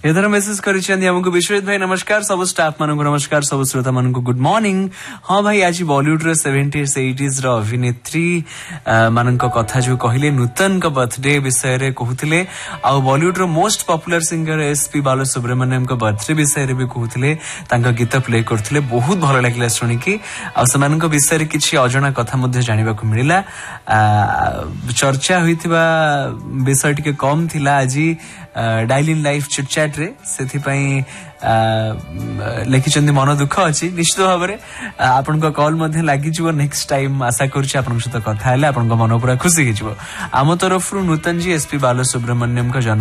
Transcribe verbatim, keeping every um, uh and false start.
एथर message करिसेंदी हमको विश्वजित भाई नमस्कार सब स्टाफ मान को नमस्कार सब श्रोता मान को गुड मॉर्निंग। हाँ भाई आज बॉलीवुड रो सेवेंटीज एटीज रो अभिनेत्री मान को कथा जो कहले नूतन का बर्थडे विषय रे कहउथिले आ बॉलीवुड रो most popular singer SP Balasubrahmanyam का बर्थडे विषय रे भी कहउथिले तांका गीत प्ले करथिले बहुत भलो लागला सुनी की आ समान को विषय रे किछि अजणा कथा मध्ये जानिबा को मिलिला। चर्चा होइतिबा विषय टिके कम थिला आज डायली लाइफ चिटचैट रे सेथि पई लिखिचंदी मन दुख अछि निश्चित भाव में आपन को कॉल मध्ये लागि जिवो नेक्स्ट टाइम आशा करछि आपन सहित कथा हैले आपन को मन पूरा खुशी हिजबो। आम तरफ नूतन जी एसपी बालसुब्रमण्यम का